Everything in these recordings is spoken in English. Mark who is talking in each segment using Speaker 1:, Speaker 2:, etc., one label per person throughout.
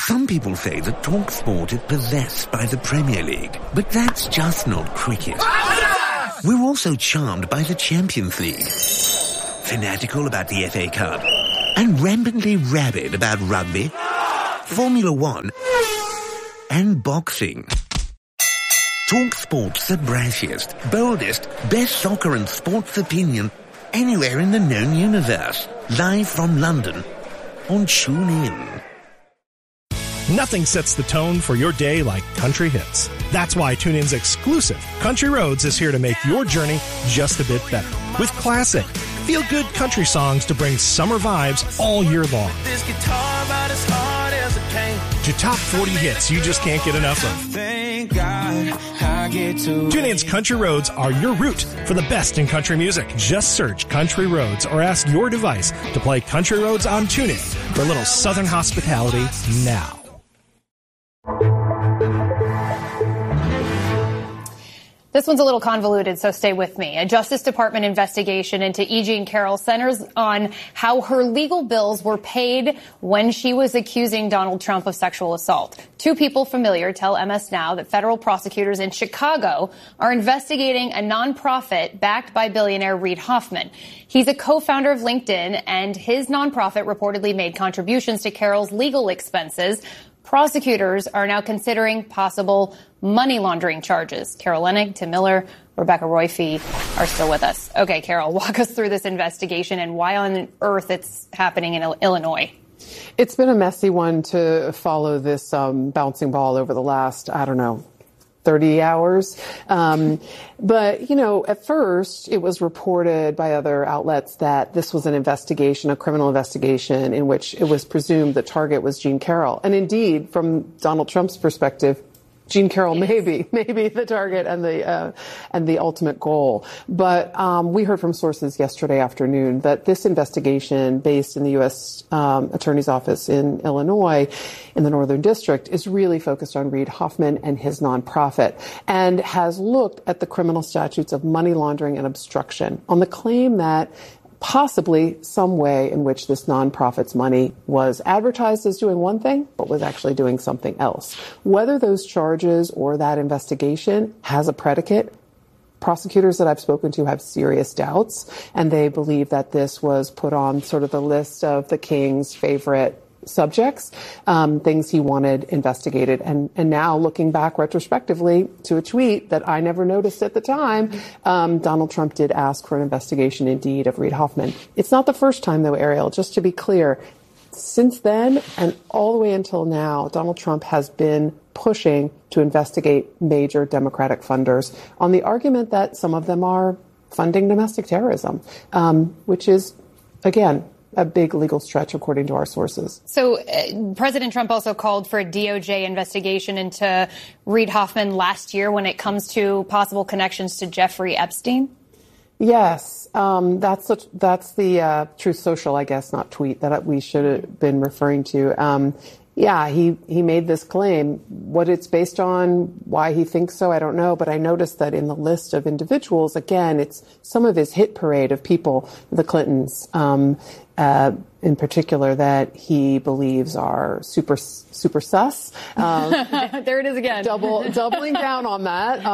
Speaker 1: Some people say that TalkSport is possessed by the Premier League, but that's just not cricket. We're also charmed by the Champions League, fanatical about the FA Cup, and rampantly rabid about rugby, Formula One, and boxing. TalkSport's the brashiest, boldest, best soccer and sports opinion anywhere in the known universe. Live from London on TuneIn.
Speaker 2: Nothing sets the tone for your day like country hits. That's why TuneIn's exclusive Country Roads is here to make your journey just a bit better. With classic, feel-good country songs to bring summer vibes all year long. This guitar about as hard as it came. To top 40 hits you just can't get enough of. Thank God I get to. TuneIn's Country Roads are your route for the best in country music. Just search Country Roads or ask your device to play Country Roads on TuneIn for a little Southern hospitality now.
Speaker 3: This one's a little convoluted, so stay with me. A Justice Department investigation into E. Jean Carroll centers on how her legal bills were paid when she was accusing Donald Trump of sexual assault. Two people familiar tell MS Now that federal prosecutors in Chicago are investigating a nonprofit backed by billionaire Reid Hoffman. He's a co-founder of LinkedIn, and his nonprofit reportedly made contributions to Carroll's legal expenses. Prosecutors are now considering possible money laundering charges. Carol Leonnig, Tim Miller, Rebecca Royfee are still with us. Okay, Carol, walk us through this investigation and why on earth it's happening in Illinois.
Speaker 4: It's been a messy one to follow this bouncing ball over the last, 30 hours. But, at first it was reported by other outlets that this was an investigation, a criminal investigation in which it was presumed the target was Jean Carroll. And indeed, from Donald Trump's perspective, Jean Carroll may be the target and the ultimate goal. But we heard from sources yesterday afternoon that this investigation, based in the U.S. Attorney's Office in Illinois, in the Northern District, is really focused on Reid Hoffman and his nonprofit, and has looked at the criminal statutes of money laundering and obstruction on the claim that possibly some way in which this nonprofit's money was advertised as doing one thing, but was actually doing something else. Whether those charges or that investigation has a predicate, prosecutors that I've spoken to have serious doubts, and they believe that this was put on sort of the list of the king's favorite subjects, things he wanted investigated. And now, looking back retrospectively to a tweet that I never noticed at the time, Donald Trump did ask for an investigation, indeed, of Reid Hoffman. It's not the first time, though, Ariel, just to be clear. Since then and all the way until now, Donald Trump has been pushing to investigate major Democratic funders on the argument that some of them are funding domestic terrorism, which is, again, a big legal stretch, according to our sources.
Speaker 3: So President Trump also called for a DOJ investigation into Reid Hoffman last year when it comes to possible connections to Jeffrey Epstein.
Speaker 4: Yes, that's the Truth Social, I guess, not tweet, that we should have been referring to. Yeah, he made this claim. What it's based on, why he thinks so, I don't know. But I noticed that in the list of individuals, again, it's some of his hit parade of people, the Clintons, in particular, that he believes are super sus.
Speaker 3: There it is again.
Speaker 4: Doubling down on that.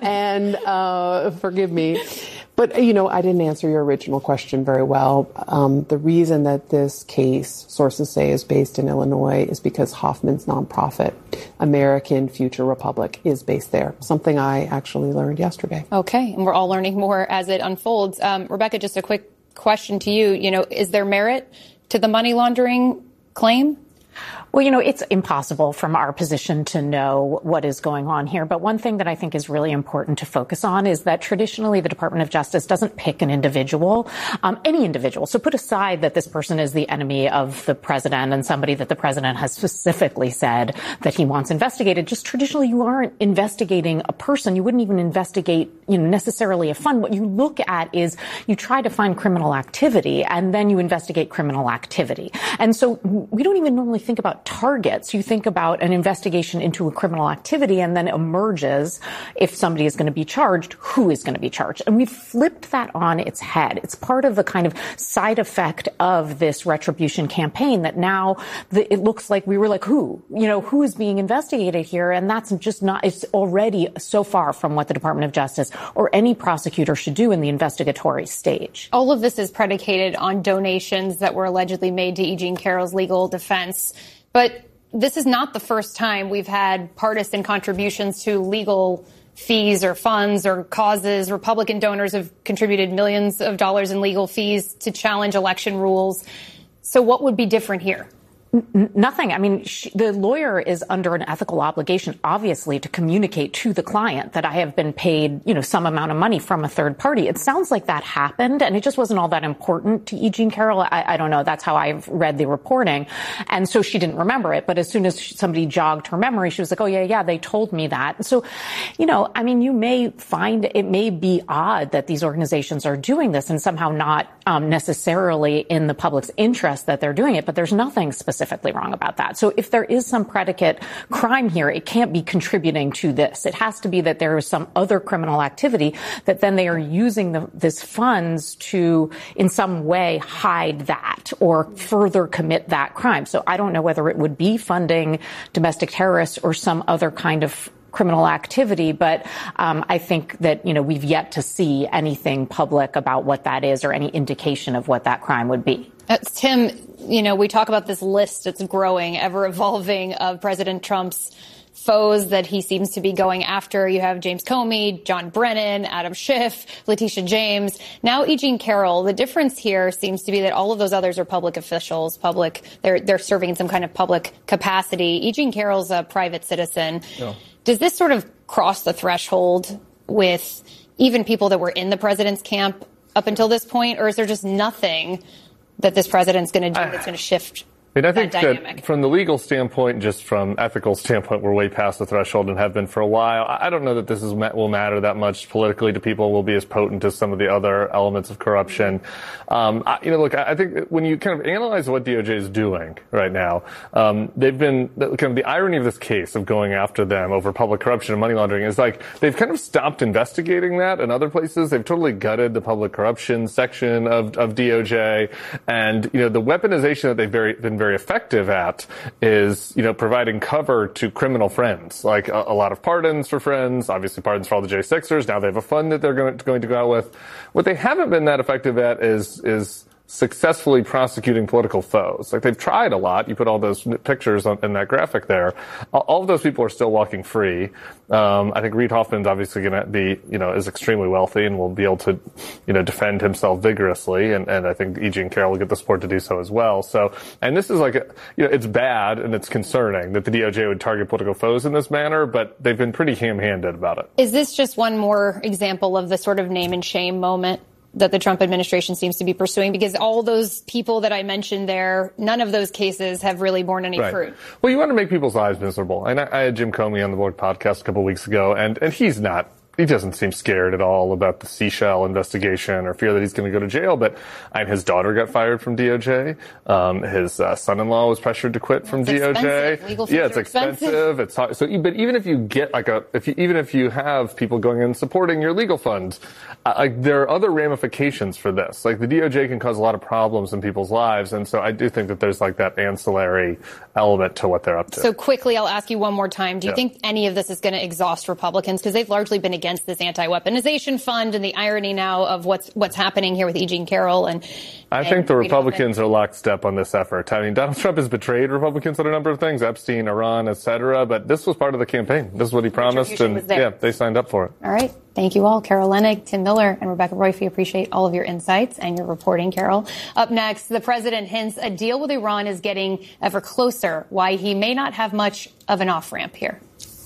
Speaker 4: And forgive me. But, I didn't answer your original question very well. The reason that this case, sources say, is based in Illinois is because Hoffman's nonprofit, American Future Republic, is based there. Something I actually learned yesterday.
Speaker 3: Okay. And we're all learning more as it unfolds. Rebecca, just a quick question to you. Is there merit to the money laundering claim?
Speaker 5: Well, it's impossible from our position to know what is going on here. But one thing that I think is really important to focus on is that traditionally the Department of Justice doesn't pick an individual, any individual. So put aside that this person is the enemy of the president and somebody that the president has specifically said that he wants investigated. Just traditionally, you aren't investigating a person. You wouldn't even investigate, necessarily a fund. What you look at is you try to find criminal activity and then you investigate criminal activity. And so we don't even normally think about about targets. You think about an investigation into a criminal activity and then emerges if somebody is going to be charged, who is going to be charged. And we've flipped that on its head. It's part of the kind of side effect of this retribution campaign that now it looks like we were like, who is being investigated here? And that's just not, it's already so far from what the Department of Justice or any prosecutor should do in the investigatory stage.
Speaker 3: All of this is predicated on donations that were allegedly made to E. Jean Carroll's legal defense. But this is not the first time we've had partisan contributions to legal fees or funds or causes. Republican donors have contributed millions of dollars in legal fees to challenge election rules. So what would be different here?
Speaker 5: Nothing. I mean, the lawyer is under an ethical obligation, obviously, to communicate to the client that I have been paid, some amount of money from a third party. It sounds like that happened, and it just wasn't all that important to E. Jean Carroll. I don't know. That's how I've read the reporting. And so she didn't remember it. But as soon as somebody jogged her memory, she was like, oh, yeah, they told me that. So, you may find it may be odd that these organizations are doing this and somehow not necessarily in the public's interest that they're doing it. But there's nothing specifically wrong about that. So if there is some predicate crime here, it can't be contributing to this. It has to be that there is some other criminal activity that then they are using this funds to in some way hide that or further commit that crime. So I don't know whether it would be funding domestic terrorists or some other kind of criminal activity, but I think that, we've yet to see anything public about what that is or any indication of what that crime would be.
Speaker 3: Tim, we talk about this list. It's growing, ever evolving of President Trump's foes that he seems to be going after. You have James Comey, John Brennan, Adam Schiff, Letitia James, now E. Jean Carroll. The difference here seems to be that all of those others are public officials, they're serving in some kind of public capacity. E. Jean Carroll's a private citizen. Yeah. Does this sort of cross the threshold with even people that were in the president's camp up until this point, or is there just nothing that this president's going to do that's going to shift?
Speaker 6: I think that from the legal standpoint, just from ethical standpoint, we're way past the threshold and have been for a while. I don't know that this will matter that much politically to people. Will be as potent as some of the other elements of corruption. I think when you kind of analyze what DOJ is doing right now, they've been kind of the irony of this case of going after them over public corruption and money laundering is like they've kind of stopped investigating that in other places. They've totally gutted the public corruption section of DOJ, and the weaponization that they've been very effective at is, providing cover to criminal friends, like a lot of pardons for friends, obviously pardons for all the J6ers. Now they have a fund that they're going to go out with. What they haven't been that effective at is successfully prosecuting political foes. Like they've tried a lot. You put all those pictures in that graphic there. All of those people are still walking free. I think Reid Hoffman's obviously going to be, is extremely wealthy and will be able to, defend himself vigorously. And I think E. Jean Carroll will get the support to do so as well. So, and this is like, it's bad and it's concerning that the DOJ would target political foes in this manner, but they've been pretty ham-handed about it.
Speaker 3: Is this just one more example of the sort of name and shame moment that the Trump administration seems to be pursuing? Because all those people that I mentioned there, none of those cases have really borne any fruit.
Speaker 6: Well, you want to make people's lives miserable. And I had Jim Comey on the Board podcast a couple of weeks ago, and he doesn't seem scared at all about the Seashell investigation or fear that he's going to go to jail. But his daughter got fired from DOJ. His son-in-law was pressured to quit from DOJ.
Speaker 3: Legal fees
Speaker 6: it's expensive. It's hard. So, but even if you get even if you have people going in supporting your legal funds, there are other ramifications for this. Like the DOJ can cause a lot of problems in people's lives, and so I do think that there's like that ancillary element to what they're up to.
Speaker 3: So quickly, I'll ask you one more time. Do you think any of this is going to exhaust Republicans? Because they've largely been against this anti-weaponization fund, and the irony now of what's happening here with E. Jean Carroll
Speaker 6: I think the Republicans are lockstep on this effort. I mean, Donald Trump has betrayed Republicans on a number of things, Epstein, Iran, et cetera, but this was part of the campaign. This is what he promised, and they signed up for it.
Speaker 3: All right. Thank you all. Carol Leonnig, Tim Miller, and Rebecca Royf. We appreciate all of your insights and your reporting, Carol. Up next, the president hints a deal with Iran is getting ever closer, why he may not have much of an off-ramp here.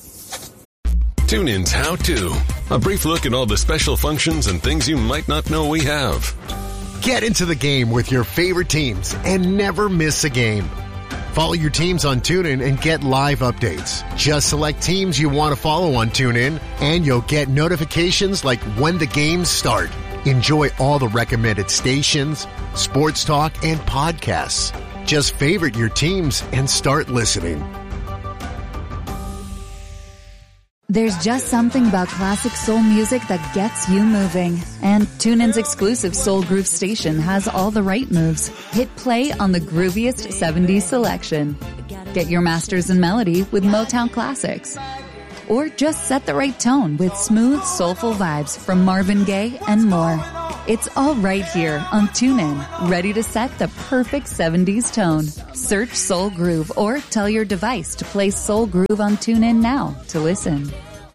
Speaker 7: TuneIn's How To. A brief look at all the special functions and things you might not know we have.
Speaker 8: Get into the game with your favorite teams and never miss a game. Follow your teams on TuneIn and get live updates. Just select teams you want to follow on TuneIn, and you'll get notifications like when the games start. Enjoy all the recommended stations, sports talk, and podcasts. Just favorite your teams and start listening.
Speaker 9: There's just something about classic soul music that gets you moving. And TuneIn's exclusive Soul Groove station has all the right moves. Hit play on the grooviest 70s selection. Get your masters in melody with Motown classics. Or just set the right tone with smooth, soulful vibes from Marvin Gaye and more. It's all right here on TuneIn, ready to set the perfect 70s tone. Search Soul Groove or tell your device to play Soul Groove on TuneIn now to listen.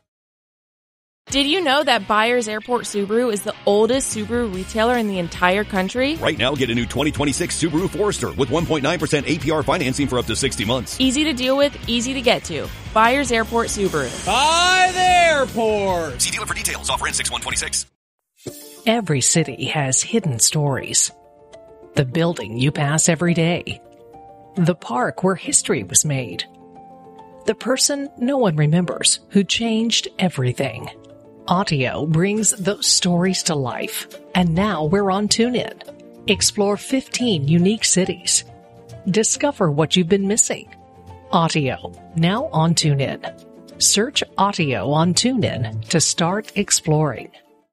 Speaker 10: Did you know that Byers Airport Subaru is the oldest Subaru retailer in the entire country?
Speaker 11: Right now, get a new 2026 Subaru Forester with 1.9% APR financing for up to 60 months.
Speaker 10: Easy to deal with, easy to get to. Byers Airport Subaru.
Speaker 12: By the airport!
Speaker 11: See dealer for details. Offer ends 6/126.
Speaker 13: Every city has hidden stories. The building you pass every day. The park where history was made. The person no one remembers who changed everything. Audio brings those stories to life. And now we're on TuneIn. Explore 15 unique cities. Discover what you've been missing. Audio, now on TuneIn. Search Audio on TuneIn to start exploring.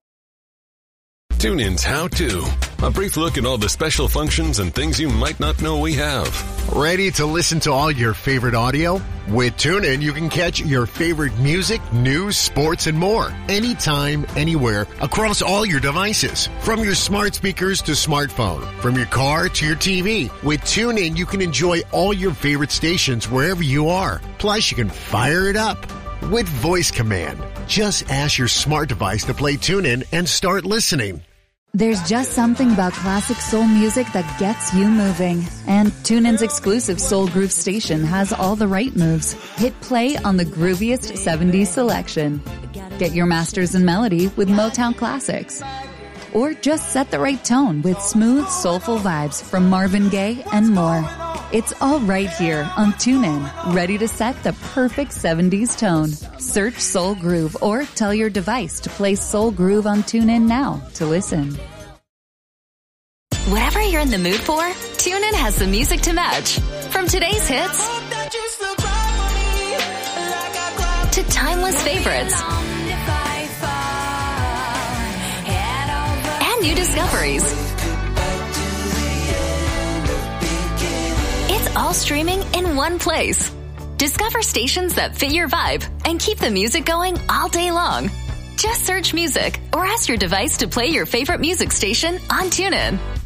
Speaker 7: TuneIn's How To. A brief look at all the special functions and things you might not know we have.
Speaker 8: Ready to listen to all your favorite audio? With TuneIn, you can catch your favorite music, news, sports, and more. Anytime, anywhere, across all your devices. From your smart speakers to smartphone. From your car to your TV. With TuneIn, you can enjoy all your favorite stations wherever you are. Plus, you can fire it up with voice command. Just ask your smart device to play TuneIn and start listening.
Speaker 9: There's just something about classic soul music that gets you moving. And TuneIn's exclusive Soul Groove station has all the right moves. Hit play on the grooviest 70s selection. Get your masters in melody with Motown classics. Or just set the right tone with smooth, soulful vibes from Marvin Gaye and more. It's all right here on TuneIn, ready to set the perfect 70s tone. Search Soul Groove or tell your device to play Soul Groove on TuneIn now to listen.
Speaker 14: Whatever you're in the mood for, TuneIn has the music to match. From today's hits to timeless favorites and new discoveries. It's all streaming in one place. Discover stations that fit your vibe and keep the music going all day long. Just search music or ask your device to play your favorite music station on TuneIn.